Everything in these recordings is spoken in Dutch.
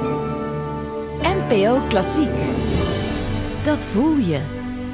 NPO Klassiek. Dat voel je.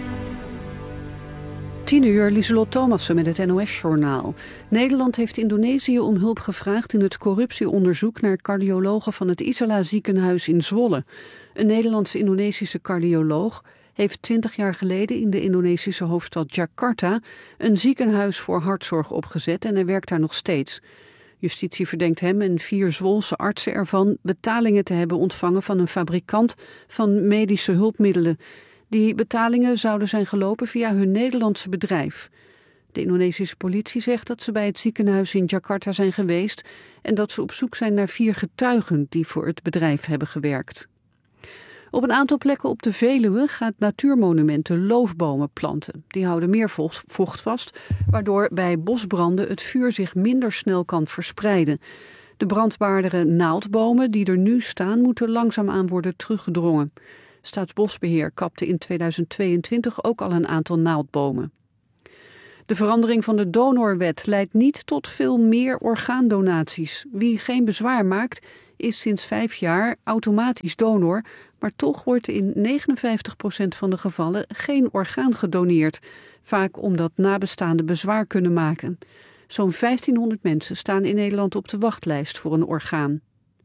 10:00, Lieselot Thomassen met het NOS-journaal. Nederland heeft Indonesië om hulp gevraagd in het corruptieonderzoek naar cardiologen van het Isala ziekenhuis in Zwolle. Een Nederlands-Indonesische cardioloog heeft 20 jaar geleden in de Indonesische hoofdstad Jakarta een ziekenhuis voor hartzorg opgezet en hij werkt daar nog steeds. Justitie verdenkt hem en 4 Zwolse artsen ervan betalingen te hebben ontvangen van een fabrikant van medische hulpmiddelen. Die betalingen zouden zijn gelopen via hun Nederlandse bedrijf. De Indonesische politie zegt dat ze bij het ziekenhuis in Jakarta zijn geweest en dat ze op zoek zijn naar 4 getuigen die voor het bedrijf hebben gewerkt. Op een aantal plekken op de Veluwe gaat Natuurmonumenten loofbomen planten. Die houden meer vocht vast, waardoor bij bosbranden het vuur zich minder snel kan verspreiden. De brandbaardere naaldbomen die er nu staan moeten langzaamaan worden teruggedrongen. Staatsbosbeheer kapte in 2022 ook al een aantal naaldbomen. De verandering van de donorwet leidt niet tot veel meer orgaandonaties. Wie geen bezwaar maakt, is sinds 5 jaar automatisch donor, maar toch wordt in 59% van de gevallen geen orgaan gedoneerd, vaak omdat nabestaanden bezwaar kunnen maken. Zo'n 1500 mensen staan in Nederland op de wachtlijst voor een orgaan.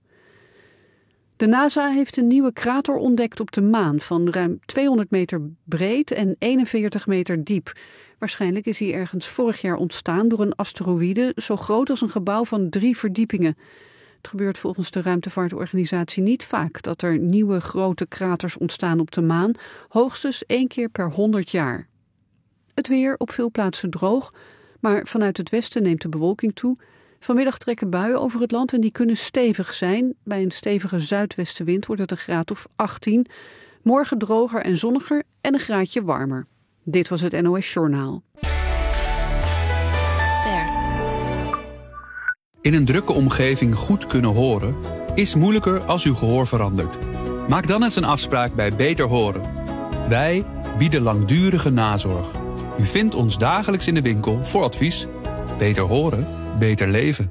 De NASA heeft een nieuwe krater ontdekt op de maan van ruim 200 meter breed en 41 meter diep. Waarschijnlijk is hij ergens vorig jaar ontstaan door een asteroïde zo groot als een gebouw van 3 verdiepingen. Het gebeurt volgens de ruimtevaartorganisatie niet vaak dat er nieuwe grote kraters ontstaan op de maan, hoogstens 1 keer per 100 jaar. Het weer op veel plaatsen droog, maar vanuit het westen neemt de bewolking toe. Vanmiddag trekken buien over het land en die kunnen stevig zijn. Bij een stevige zuidwestenwind wordt het een graad of 18. Morgen droger en zonniger en een graadje warmer. Dit was het NOS Journaal. Ster. In een drukke omgeving goed kunnen horen is moeilijker als uw gehoor verandert. Maak dan eens een afspraak bij Beter Horen. Wij bieden langdurige nazorg. U vindt ons dagelijks in de winkel voor advies. Beter horen, beter leven.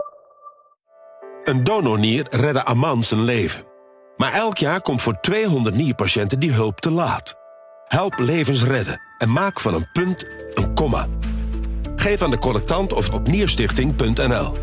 Een donornier redde Aman zijn leven. Maar elk jaar komt voor 200 nierpatiënten die hulp te laat. Help levens redden en maak van een punt een komma. Geef aan de collectant of op nierstichting.nl.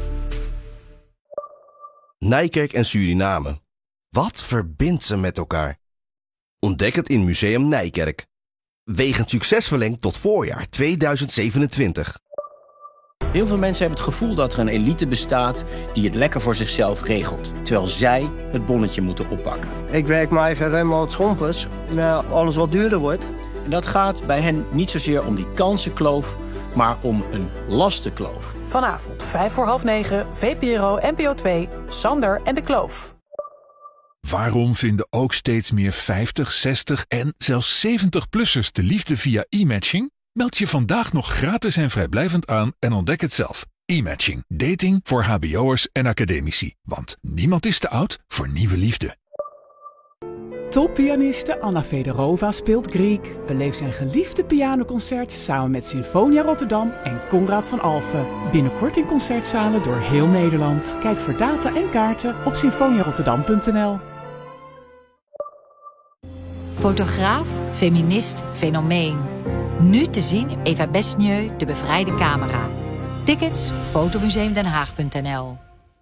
Nijkerk en Suriname. Wat verbindt ze met elkaar? Ontdek het in Museum Nijkerk. Wegend succes verlengd tot voorjaar 2027. Heel veel mensen hebben het gevoel dat er een elite bestaat die het lekker voor zichzelf regelt. Terwijl zij het bonnetje moeten oppakken. Ik werk maar even helemaal het schompers. Alles wat duurder wordt. En dat gaat bij hen niet zozeer om die kansenkloof, maar om een lastenkloof. Vanavond 9:05, VPRO NPO 2, Sander en de Kloof. Waarom vinden ook steeds meer 50, 60 en zelfs 70-plussers de liefde via e-matching? Meld je vandaag nog gratis en vrijblijvend aan en ontdek het zelf. E-matching. Dating voor hbo'ers en academici. Want niemand is te oud voor nieuwe liefde. Toppianiste Anna Fedorova speelt Griek. Beleef zijn geliefde pianoconcert samen met Sinfonia Rotterdam en Konrad van Alphen. Binnenkort in concertzalen door heel Nederland. Kijk voor data en kaarten op sinfoniarotterdam.nl. Fotograaf, feminist, fenomeen. Nu te zien Eva Besnieu, De Bevrijde Camera. Tickets fotomuseumdenhaag.nl.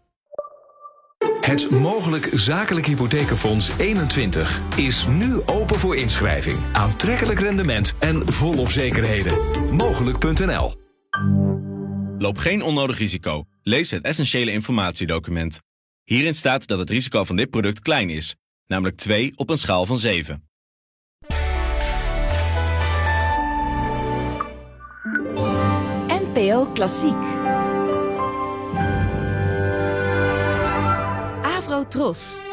Het Mogelijk Zakelijk Hypothekenfonds 21 is nu open voor inschrijving. Aantrekkelijk rendement en volop zekerheden. Mogelijk.nl. Loop geen onnodig risico. Lees het essentiële informatiedocument. Hierin staat dat het risico van dit product klein is, namelijk 2 op een schaal van 7. NPO Klassiek. Avro Tros.